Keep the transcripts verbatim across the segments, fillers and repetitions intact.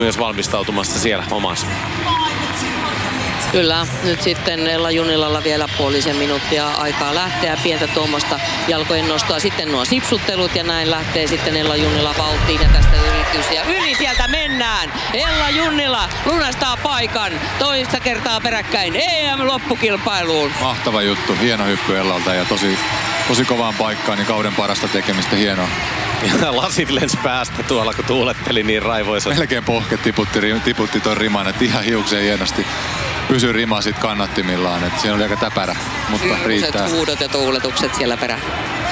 myös valmistautumassa siellä omassa. Kyllä, nyt sitten Ella Junilalla vielä puolisen minuuttia aikaa lähteä. Pientä tuommoista jalkojen nostoa. Sitten nuo sipsuttelut ja näin lähtee sitten Ella Junila vauhtiin ja tästä yritys. Ja yli sieltä mennään. Ella Junila lunastaa paikan toista kertaa peräkkäin E M-loppukilpailuun. Mahtava juttu, hieno hyppy Ellalta ja tosi, tosi kovaan paikkaan, niin kauden parasta tekemistä, hienoa. Ja lasit lens päästä tuolla, kun tuuletteli niin raivoisa. Melkein pohke tiputti, tiputti ton riman, että ihan hiukseen hienosti pysy rima sit kannattimillaan, että siinä oli aika täpärä, mutta Hirmuiset riittää. huudot ja tuuletukset siellä perään.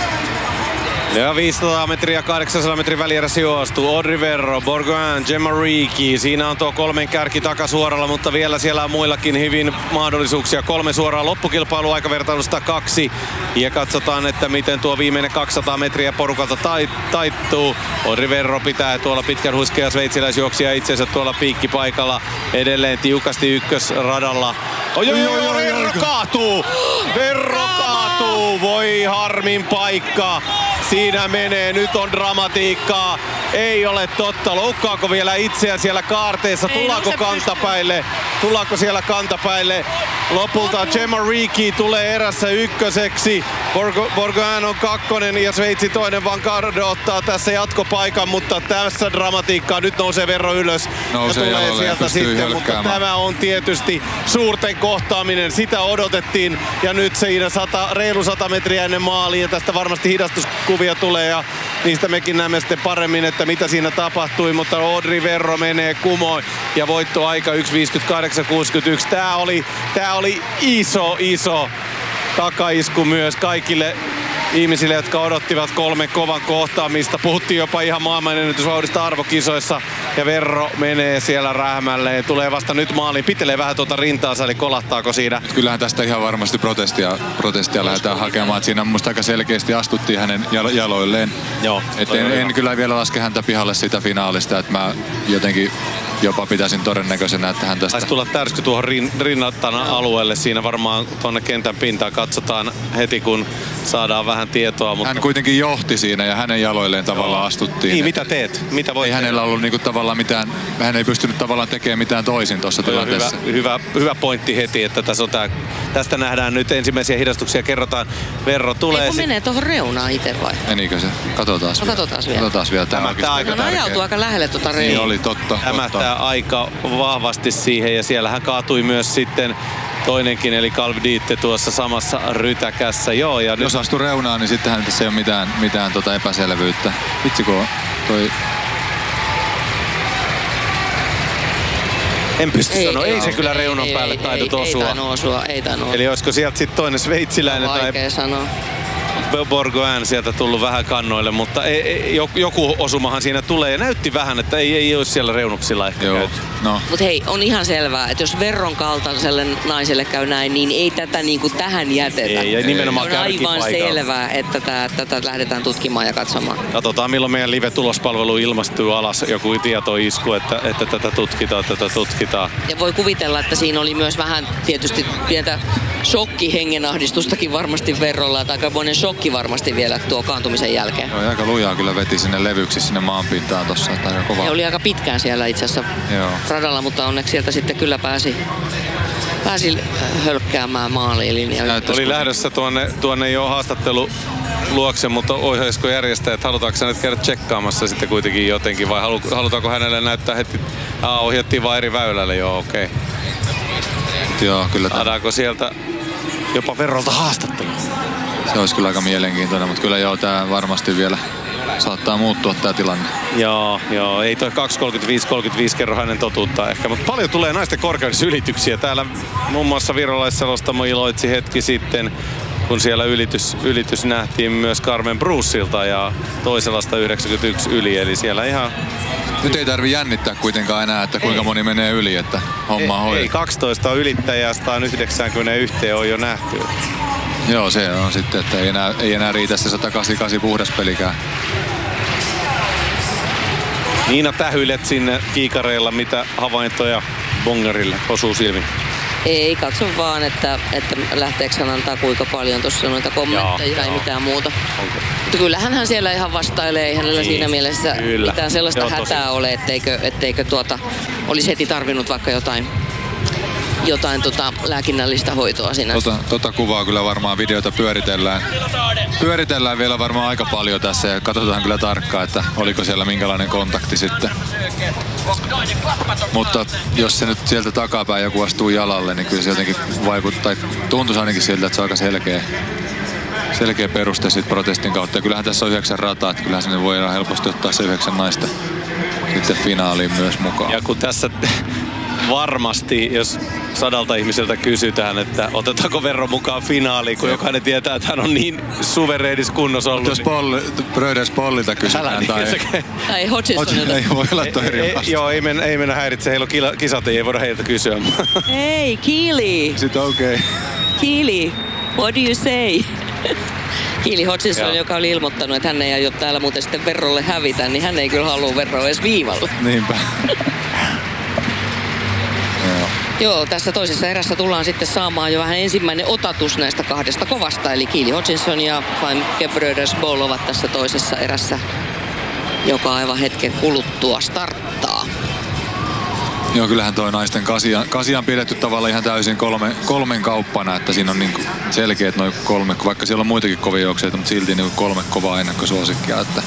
Ja viisisataa metriä kahdeksansadan metrin välierässä juostu. Audrey Verro, Bourgoin, Gemma Reekie. Siinä on tuo kolmen kärki takasuoralla, mutta vielä siellä on muillakin hyvin mahdollisuuksia. Kolme suoraa loppukilpailu aikavertailusta kaksi. Ja katsotaan, että miten tuo viimeinen kaksisataa metriä porukalta taittuu. Audrey Verro pitää tuolla pitkän huiskea sveitsiläisjuoksija itsensä tuolla piikkipaikalla. Edelleen tiukasti ykkösradalla. Oi, oi, oi, oi, Verro kaatuu! Verro kaatuu! Voi harmin paikka! Siinä menee, nyt on dramatiikkaa. Ei ole totta. Loukkaako vielä itseään siellä kaarteessa? Tullaanko kantapäille? Tullaanko siellä kantapäille? Lopulta Gemma Reekie tulee erässä ykköseksi. Bourgoin on kakkonen ja Sveitsi toinen. Van Garde ottaa tässä jatkopaikan, mutta tässä dramatiikkaa. Nyt nousee Verro ylös Nousee ja tulee sieltä sitten. Mutta tämä on tietysti suurten kohtaaminen. Sitä odotettiin ja nyt siinä sata, reilu sata metriä ennen maaliin. Ja tästä varmasti hidastuskuvia tulee ja niistä mekin näemme sitten paremmin, että mitä siinä tapahtui. Mutta Audrey Verro menee kumoon ja voittoaika yksi viisikymmentäkahdeksan kuusikymmentäyksi. Tää oli, tää oli iso, iso takaisku myös kaikille ihmisille, jotka odottivat kolmen kovan kohtaamista. Puhuttiin jopa ihan maailmanennätysvauhdista arvokisoissa. Ja Verro menee siellä rähmälleen. Tulee vasta nyt maaliin. Pitelee vähän tuota rintaansa, eli kolahtaako siinä? Kyllähän tästä ihan varmasti protestia, protestia lähdetään hakemaan. Et siinä musta aika selkeästi astuttiin hänen jalo- jaloilleen. Joo. Et en, en kyllä vielä laske häntä pihalle siitä finaalista. Että mä jotenkin jopa pitäisin todennäköisenä, että hän tästä... Taisi tulla tärsky tuohon rin, rinnattana alueelle. Siinä varmaan tuonne kentän pintaan katsotaan heti, kun saadaan vähän tietoa. Mutta... Hän kuitenkin johti siinä ja hänen jaloilleen tavallaan astuttiin. Niin, mitä teet? Mitä voit ei tehdä? hänellä ollut niinku tavallaan mitään, hän ei pystynyt tavallaan tekemään mitään toisin tuossa tilanteessa. Hyvä, hyvä, hyvä pointti heti, että tässä on tää, tästä nähdään nyt ensimmäisiä hidastuksia. Kerrotaan, Verro tulee... Ei kun sit... menee tuohon reunaan itse vai? Menikö se? Katsotaan No, katsotaan vielä. Katsotaan vielä. Tämä Hämähtää aika Hän ajautuu aika lähelle tuota reunaa. Niin oli, totta. Hämähtää aika vahvasti siihen ja siellähän kaatui myös sitten toinenkin, eli Calvi-Diitte tuossa samassa rytäkässä. Joo, ja jos nyt... astuu reunaan, niin sittenhän tässä ei ole mitään, mitään tota epäselvyyttä. Vitsi kun toi... En pysty Ei, sanoa, ei, ei se ei, kyllä ei, reunan ei, päälle ei, taidot ei, osua. Ei tainnut osua, ei tainnut. Eli olisiko sieltä sitten toinen sveitsiläinen tai vaikea sanoa. Bourgoin sieltä tullut vähän kannoille, mutta ei, ei, joku osumahan siinä tulee. Ja näytti vähän, että ei, ei olisi siellä reunuksilla ehkä Joo, käyty. no. Mutta hei, on ihan selvää, että jos Verron kaltaiselle naiselle käy näin, niin ei tätä niinku tähän jätetä. Ei, ja nimenomaan on aivan kärkipaikalla. selvää, että tätä, tätä lähdetään tutkimaan ja katsomaan. Katsotaan, milloin meidän live-tulospalvelu ilmastyy alas. Joku tietoisku, että, että tätä tutkitaan, tätä tutkitaan. Ja voi kuvitella, että siinä oli myös vähän tietysti pientä shokkihengenahdistustakin varmasti Verrolla. Tai aikamoinen shokki varmasti vielä tuo kaantumisen jälkeen. Joo, aika lujaa kyllä veti sinne levyksi sinne maanpintaan tossa. Aika kova. He oli aika pitkään siellä itse asiassa Joo. radalla, mutta onneksi sieltä sitten kyllä pääsi, pääsi hölkkäämään maaliin linjalle. Oli lähdössä tuonne, tuonne jo haastattelu luokse, mutta oihaisiko järjestää, että halutaanko hänet käydä tsekkaamassa sitten kuitenkin jotenkin, vai halu, halutaanko hänelle näyttää heti, Aa, ohjattiin vaan eri väylälle, joo okei. Okay. Joo, kyllä. Saadaanko sieltä jopa Verrolta haastattelu? Se olisi kyllä aika mielenkiintoinen, mutta kyllä joo, tää varmasti vielä saattaa muuttua tää tilanne. Joo, joo, ei toi kaksi kolmekymmentäviisi kolmekymmentäviisi kerro hänen totuuttaan ehkä, mutta paljon tulee naisten korkeusylityksiä. Täällä muun muassa virolaisselostamo iloitsi hetki sitten, kun siellä ylitys, ylitys nähtiin myös Carmen Bruceilta ja toisella sata yhdeksänkymmentäyksi yli, eli siellä ihan... Nyt ei tarvi jännittää kuitenkaan enää, että kuinka ei. moni menee yli, että homma on hoidettu. Ei, kaksitoista ylittäjää sata yhdeksänkymmentäyksi on jo nähty. Joo, se on sitten, että ei enää, ei enää riitä se sata kahdeksankymmentäkahdeksan puhdas pelikään. Niina Tähylet sinne kiikareilla, mitä havaintoja Bongarille osuu silmiin? Ei, katso vaan, että, että lähteekö hän antaa kuinka paljon tuossa noita kommentteja tai mitään muuta. Okay. Mutta kyllähän hän siellä ihan vastailee, ei hänellä niin, siinä mielessä kyllä. mitään sellaista Joo, hätää tosi. ole, etteikö, etteikö tuota, olisi heti tarvinnut vaikka jotain, jotain tota, lääkinnällistä hoitoa siinä. Tota, tota kuvaa kyllä varmaan videota pyöritellään. Pyöritellään vielä varmaan aika paljon tässä ja katsotaan kyllä tarkkaan, että oliko siellä minkälainen kontakti sitten. Mutta jos se nyt sieltä takapäin joku astuu jalalle, niin kyllä se jotenkin vaikuttaa, tuntuisi ainakin siltä, että se on aika selkeä, selkeä peruste sitten protestin kautta. Ja kyllähän tässä on yhdeksän rataa, että kyllähän sinne voidaan helposti ottaa se yhdeksän naista sitten finaaliin myös mukaan. Ja kun tässä varmasti, jos sadalta ihmiseltä kysytään, että otetaanko Verro mukaan finaaliin, kun jokainen tietää, että hän on niin suvereenis kunnossa ollut. Jos Polli, Bröders Pollilta kysytään tai... Niin, tai Hodgsonilta. Ei voi olla toi rivasta. Joo, ei mennä, ei mennä häiritse. Heillä on kisat, ei voida heiltä kysyä. Hei, Keely! Sitten okei. Okay. Keely, what do you say? Keely Hodgson, joka oli ilmoittanut, että hän ei aio täällä muuten sitten Verrolle hävitä, niin hän ei kyllä halua Verroa edes viivalle. Niinpä. Joo, tässä toisessa erässä tullaan sitten saamaan jo vähän ensimmäinen otatus näistä kahdesta kovasta. Eli Keely Hodgson ja Femke Breuders-Bol ovat tässä toisessa erässä, joka aivan hetken kuluttua starttaa. Joo, kyllähän toi naisten kasia, kasia on pidetty tavallaan ihan täysin kolme, kolmen kauppana, että siinä on niin selkeät noin kolme, vaikka siellä on muitakin kovia juokseita, mutta silti niin kolme kovaa ennakkosuosikkia. Että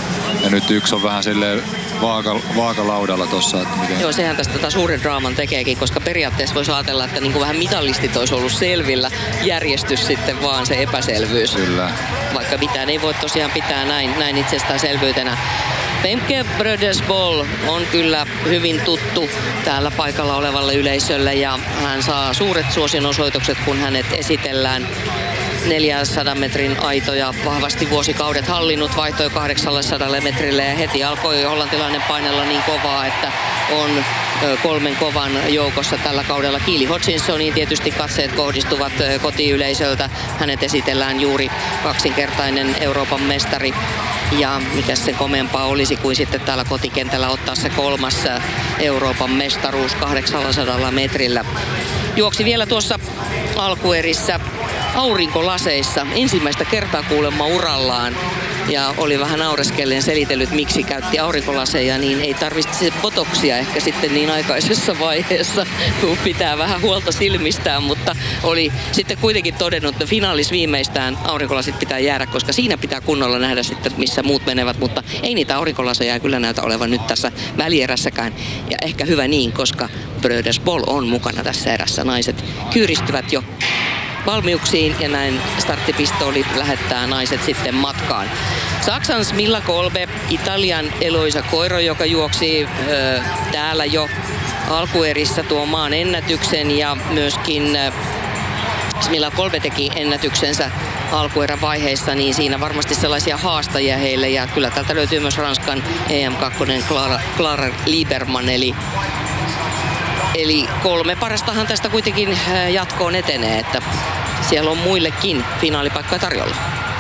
ja nyt yksi on vähän silleen vaaka, vaakalaudalla tossa, että miten... Joo, sehän tästä tätä suuren draaman tekeekin, koska periaatteessa voisi ajatella, että niin kuin vähän mitallistit olisi ollut selvillä, järjestys sitten vaan se epäselvyys. Kyllä. Vaikka mitään ei voi tosiaan pitää näin, näin itsestäänselvyytenä. Femke Breuders-Bol on kyllä hyvin tuttu täällä paikalla olevalle yleisölle ja hän saa suuret suosionosoitukset, kun hänet esitellään. neljänsadan metrin aitoja vahvasti vuosikaudet hallinnut, vaihtoi kahdeksansataa metrille ja heti alkoi hollantilainen painella niin kovaa, että on kolmen kovan joukossa tällä kaudella. Keely Hodgsoniin tietysti katseet kohdistuvat kotiyleisöltä. Hänet esitellään juuri kaksinkertainen Euroopan mestari. Ja mikä se komeampaa olisi kuin sitten täällä kotikentällä ottaa se kolmas Euroopan mestaruus kahdeksansataa metrillä. Juoksi vielä tuossa alkuerissä aurinkolaseissa ensimmäistä kertaa kuulemma urallaan. Ja oli vähän naureskellen selitellyt, miksi käytti aurinkolaseja, niin ei tarvitse botoksia ehkä sitten niin aikaisessa vaiheessa, kun pitää vähän huolta silmistään, mutta oli sitten kuitenkin todennut, että finaalis viimeistään aurinkolasit pitää jäädä, koska siinä pitää kunnolla nähdä sitten, missä muut menevät, mutta ei niitä aurinkolaseja kyllä näytä olevan nyt tässä välierässäkään. Ja ehkä hyvä niin, koska Breuders-Bol on mukana tässä erässä. Naiset kyyristyvät jo valmiuksiin ja näin starttipistooli lähettää naiset sitten matkaan. Saksan Smilla Kolbe, Italian Eloisa Koiro, joka juoksi ö, täällä jo alkuerissä tuo maan ennätyksen ja myöskin ö, Smilla Kolbe teki ennätyksensä alkuerän vaiheessa, niin siinä varmasti sellaisia haastajia heille ja kyllä täältä löytyy myös Ranskan E M kaksi Clara, Clara Lieberman, eli Eli kolme parastahan tästä kuitenkin jatkoon etenee, että siellä on muillekin finaalipaikkoja tarjolla.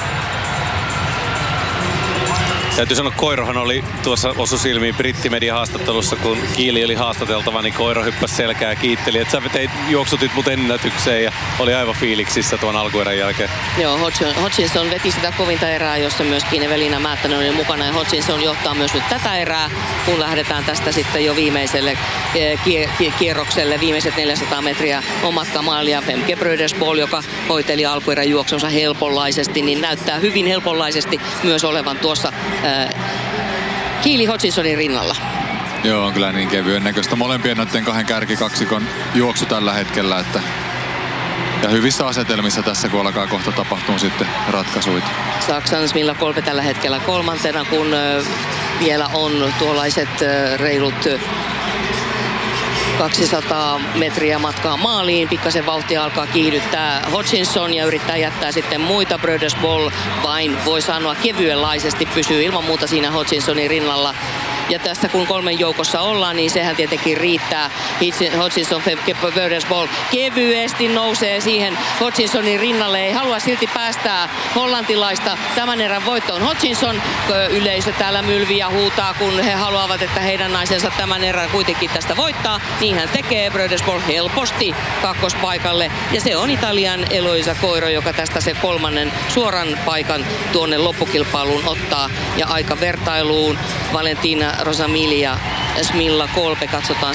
Täytyy sanoa, Koirohan oli tuossa osu silmiin brittimedia haastattelussa, kun Keely oli haastateltava, niin Koiro hyppäsi selkää ja kiitteli, että sä teit, juoksutit mut ennätykseen ja oli aivan fiiliksissä tuon alkuerän jälkeen. Joo, Hodgson veti sitä kovinta erää, jossa myöskin Evelina Määttänen oli mukana ja Hodgson johtaa myös nyt tätä erää, kun lähdetään tästä sitten jo viimeiselle kierrokselle. Viimeiset neljäsataa metriä on matka maalia. Femke Breuders-Bol, joka hoiteli alkuerän juoksunsa helponlaisesti, niin näyttää hyvin helponlaisesti myös olevan tuossa Keely Hodgsonin rinnalla. Joo, on kyllä niin kevyen näköistä. Molempien noiden kahden kärkikaksikon juoksu tällä hetkellä. Että ja hyvissä asetelmissa tässä, kun alkaa kohta tapahtua sitten ratkaisuita. Saksan Smilla Kolbe tällä hetkellä kolmantena, kun vielä on tuollaiset reilut kaksisataa metriä matkaa maaliin. Pikkasen vauhtia alkaa kiihdyttää Hodgson ja yrittää jättää sitten muita. Breuders-Bol vain voi sanoa kevyenlaisesti pysyy ilman muuta siinä Hodgsonin rinnalla. Ja tässä kun kolmen joukossa ollaan, niin sehän tietenkin riittää. Hutchinson, Börjesbol kevyesti nousee siihen Hutchinsonin rinnalle. Ei halua silti päästää hollantilaista tämän erän voittoon. Hutchinson, yleisö täällä mylvi ja huutaa, kun he haluavat, että heidän naisensa tämän erän kuitenkin tästä voittaa. Niin hän tekee. Börjesbol helposti kakkospaikalle. Ja se on Italian Eloisa Coiro, joka tästä se kolmannen suoran paikan tuonne loppukilpailuun ottaa. Ja aika vertailuun Valentina Rosamilia, Smilla Kolpe, katsotaan